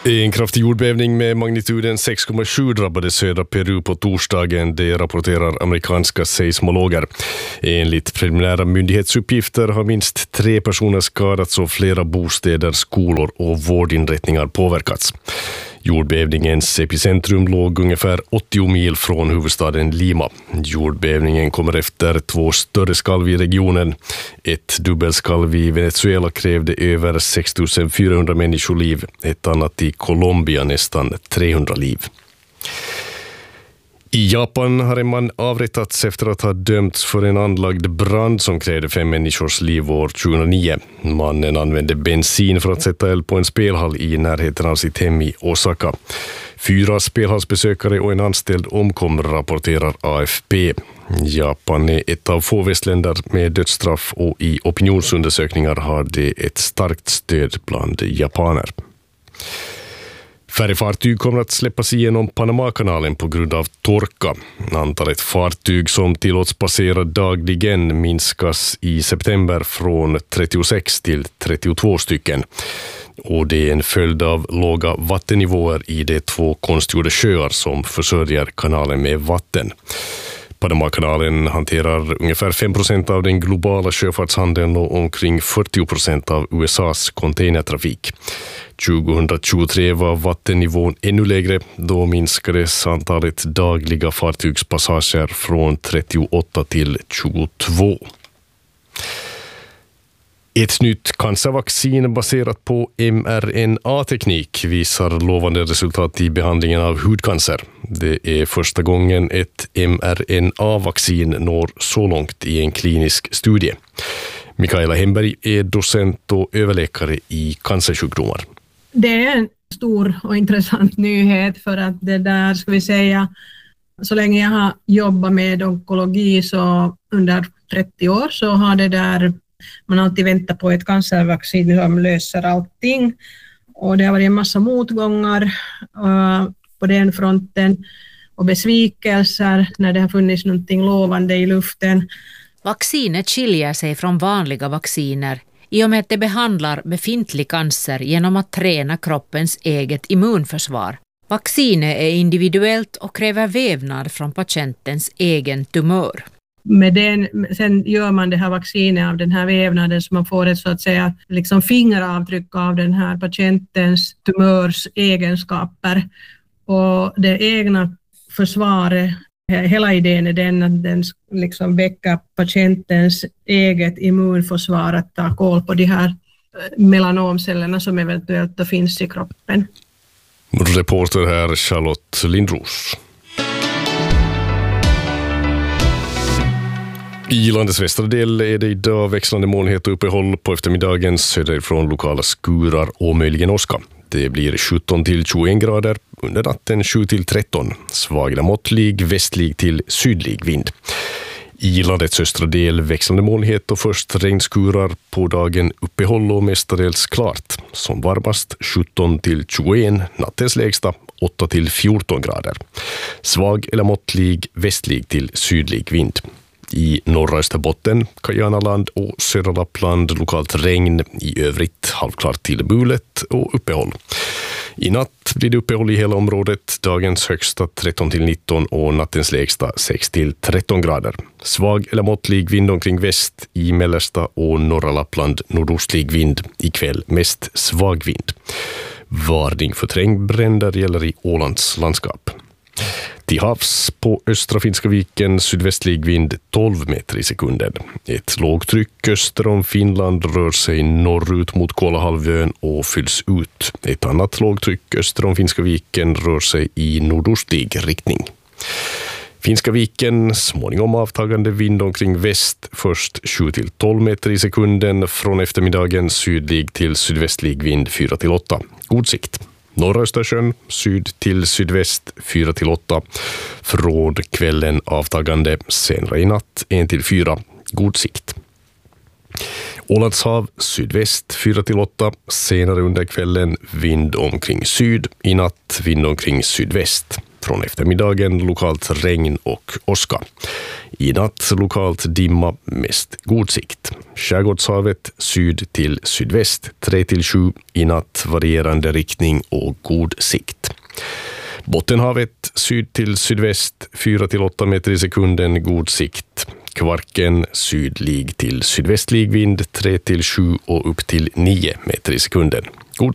En kraftig jordbävning med magnituden 6,7 drabbade södra Peru på torsdagen, det rapporterar amerikanska seismologer. Enligt preliminära myndighetsuppgifter har minst 3 personer skadats och flera bostäder, skolor och vårdinrättningar påverkats. Jordbävningens epicentrum låg ungefär 80 mil från huvudstaden Lima. Jordbävningen kommer efter 2 större skalv i regionen. Ett dubbelskalv i Venezuela krävde över 6 400 människoliv. Ett annat i Colombia nästan 300 liv. I Japan har en man avrättats efter att ha dömts för en anlagd brand som krävde 5 människors liv år 2009. Mannen använde bensin för att sätta eld på en spelhall i närheten av sitt hem i Osaka. 4 spelhallsbesökare och en anställd omkom, rapporterar AFP. Japan är ett av få västländer med dödsstraff och i opinionsundersökningar har det ett starkt stöd bland japaner. Färre fartyg kommer att släppas igenom Panamakanalen på grund av torka. Antalet fartyg som tillåts passera dagligen minskas i september från 36 till 32 stycken. Och det är en följd av låga vattennivåer i de 2 konstgjorda sjöar som försörjer kanalen med vatten. Panamakanalen hanterar ungefär 5% av den globala sjöfartshandeln och omkring 40% av USAs containertrafik. 2023 var vattennivån ännu lägre, då minskades antalet dagliga fartygspassager från 38 till 22. Ett nytt cancervaccin baserat på mRNA-teknik visar lovande resultat i behandlingen av hudcancer. Det är första gången ett mRNA-vaccin når så långt i en klinisk studie. Mikaela Hemberg är docent och överläkare i cancersjukdomar. Det är en stor och intressant nyhet för att det där, ska vi säga, så länge jag har jobbat med onkologi så under 30 år så har det där, man alltid väntat på ett cancervaccin som löser allting, och det har varit en massa motgångar på den fronten och besvikelser när det har funnits någonting lovande i luften. Vaccinet skiljer sig från vanliga vacciner i och med att det behandlar befintlig cancer genom att träna kroppens eget immunförsvar. Vaccinet är individuellt och kräver vävnad från patientens egen tumör. Med den, sen gör man det här vaccinet av den här vävnaden så man får ett så att säga liksom fingeravtryck av den här patientens tumörs egenskaper. Och det egna försvaret, hela idén är den att den liksom väcker patientens eget immunförsvar att ta koll på de här melanomcellerna som eventuellt finns i kroppen. Reporter här Charlotte Lindros. I landets västra del är det idag växlande molnighet och uppehåll på eftermiddagen, söderifrån lokala skurar och möjligen åska. Det blir 17 till 21 grader, under natten 7 till 13. Svag eller måttlig, västlig till sydlig vind. I landets östra del växlande molnighet och först regnskurar, på dagen uppehåll och mestadels klart. Som varmast 17 till 21, nattens lägsta 8 till 14 grader. Svag eller måttlig, västlig till sydlig vind. I norra Österbotten, Kajanaland och södra Lappland lokalt regn, i övrigt halvklart till mulet och uppehåll. I natt blir det uppehåll i hela området, dagens högsta 13 till 19 och nattens lägsta 6 till 13 grader. Svag eller måttlig vind omkring väst, i mellersta och norra Lappland nordostlig vind, ikväll mest svag vind. Varning för trängbränder gäller i Ålands landskap. Till havs på östra Finska viken sydvästlig vind 12 meter i sekunden. Ett lågtryck öster om Finland rör sig norrut mot Kolahalvön och fylls ut. Ett annat lågtryck öster om Finska viken rör sig i nordostlig riktning. Finska viken, småningom avtagande vind omkring väst, först 7 till 12 meter i sekunden, från eftermiddagen sydlig till sydvästlig vind 4 till 8. God sikt. Norra Östersjön, syd till sydväst 4 till 8. Från kvällen avtagande, senare i natt 1 till 4. God sikt. Ålandshav, sydväst 4 till 8. Senare under kvällen vind omkring syd. I natt vind omkring sydväst. Från eftermiddagen lokalt regn och åska. I natt lokalt dimma, mest god sikt. Skärgårdshavet syd till sydväst 3-7, i natt varierande riktning och god sikt. Bottenhavet syd till sydväst 4-8 meter i sekunden, god sikt. Kvarken sydlig till sydvästlig vind 3-7 och upp till 9 meter i sekunden.